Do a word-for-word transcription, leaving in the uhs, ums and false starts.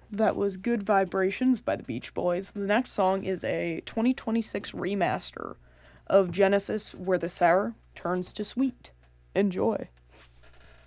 That was Good Vibrations by the Beach Boys. The next song is a twenty twenty-six remaster of Genesis, Where the Sour Turns to Sweet. Enjoy.